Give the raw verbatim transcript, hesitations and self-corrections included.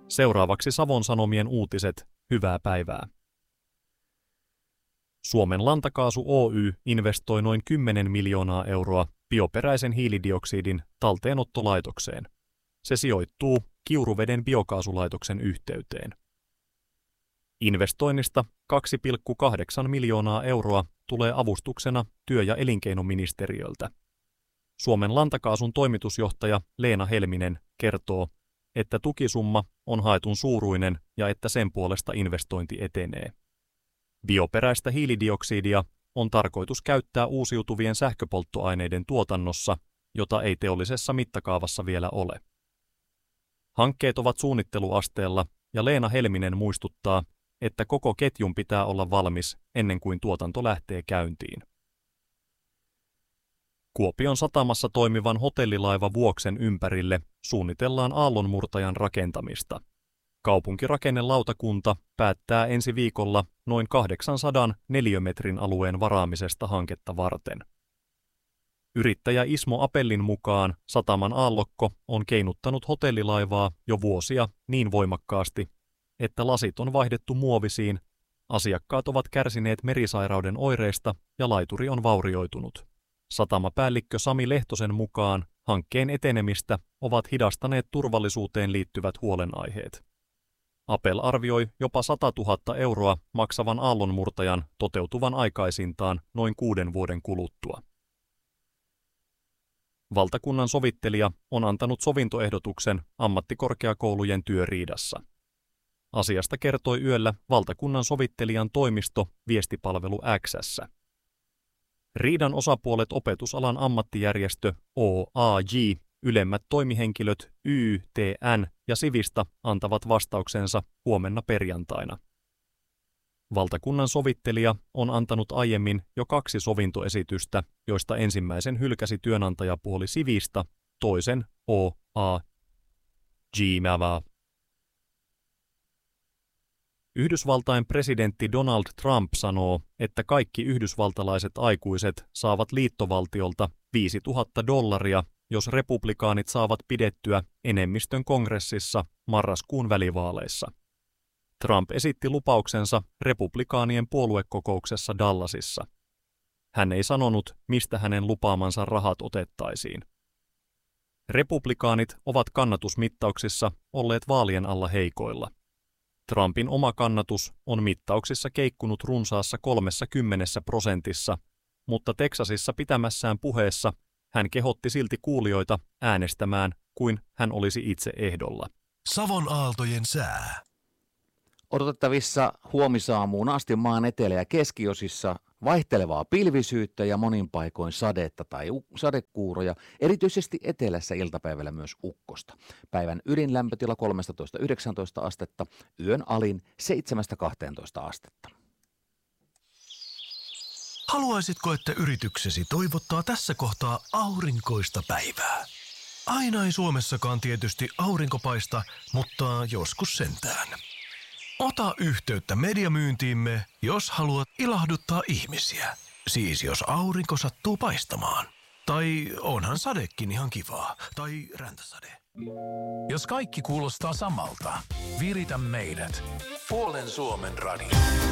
Seuraavaksi Savon Sanomien uutiset. Hyvää päivää. Suomen Lantakaasu Oy investoi noin kymmenen miljoonaa euroa bioperäisen hiilidioksidin talteenottolaitokseen. Se sijoittuu Kiuruveden biokaasulaitoksen yhteyteen. Investoinnista kaksi pilkku kahdeksan miljoonaa euroa tulee avustuksena työ- ja elinkeinoministeriöltä. Suomen Lantakaasun toimitusjohtaja Leena Helminen kertoo, että tukisumma on haetun suuruinen ja että sen puolesta investointi etenee. Bioperäistä hiilidioksidia on tarkoitus käyttää uusiutuvien sähköpolttoaineiden tuotannossa, jota ei teollisessa mittakaavassa vielä ole. Hankkeet ovat suunnitteluasteella ja Leena Helminen muistuttaa, että koko ketjun pitää olla valmis ennen kuin tuotanto lähtee käyntiin. Kuopion satamassa toimivan hotellilaiva Vuoksen ympärille suunnitellaan aallonmurtajan rakentamista. Kaupunkirakennelautakunta päättää ensi viikolla noin kahdeksansadan neliömetrin alueen varaamisesta hanketta varten. Yrittäjä Ismo Apellin mukaan sataman aallokko on keinuttanut hotellilaivaa jo vuosia niin voimakkaasti, että lasit on vaihdettu muovisiin, asiakkaat ovat kärsineet merisairauden oireista ja laituri on vaurioitunut. Satamapäällikkö Sami Lehtosen mukaan hankkeen etenemistä ovat hidastaneet turvallisuuteen liittyvät huolenaiheet. Apel arvioi jopa sata tuhatta euroa maksavan aallonmurtajan toteutuvan aikaisintaan noin kuuden vuoden kuluttua. Valtakunnan sovittelija on antanut sovintoehdotuksen ammattikorkeakoulujen työriidassa. Asiasta kertoi yöllä valtakunnan sovittelijan toimisto viestipalvelu X:ssä. Riidan osapuolet opetusalan ammattijärjestö O A J, ylemmät toimihenkilöt Y T N ja Sivista antavat vastauksensa huomenna perjantaina. Valtakunnan sovittelija on antanut aiemmin jo kaksi sovintoesitystä, joista ensimmäisen hylkäsi työnantajapuoli Sivista, toisen O A J mävää. Yhdysvaltain presidentti Donald Trump sanoo, että kaikki yhdysvaltalaiset aikuiset saavat liittovaltiolta viisituhatta dollaria, jos republikaanit saavat pidettyä enemmistön kongressissa marraskuun välivaaleissa. Trump esitti lupauksensa republikaanien puoluekokouksessa Dallasissa. Hän ei sanonut, mistä hänen lupaamansa rahat otettaisiin. Republikaanit ovat kannatusmittauksissa olleet vaalien alla heikoilla. Trumpin oma kannatus on mittauksissa keikkunut runsaassa kolmekymmentä prosentissa, mutta Teksasissa pitämässään puheessa hän kehotti silti kuulijoita äänestämään kuin hän olisi itse ehdolla. Savon aaltojen sää. Odotettavissa huomisaamuun asti maan etelä- ja keskiosissa vaihtelevaa pilvisyyttä ja monin paikoin sadetta tai u- sadekuuroja, erityisesti etelässä iltapäivällä myös ukkosta. Päivän ydinlämpötila kolmetoista yhdeksäntoista astetta, yön alin seitsemästä kahteentoista astetta. Haluaisitko, että yrityksesi toivottaa tässä kohtaa aurinkoista päivää? Aina ei Suomessakaan tietysti aurinko paista, mutta joskus sentään. Ota yhteyttä mediamyyntiimme, jos haluat ilahduttaa ihmisiä. Siis jos aurinko sattuu paistamaan. Tai onhan sadekin ihan kivaa. Tai räntäsade. Jos kaikki kuulostaa samalta, viritä meidät. Puolen Suomen radio.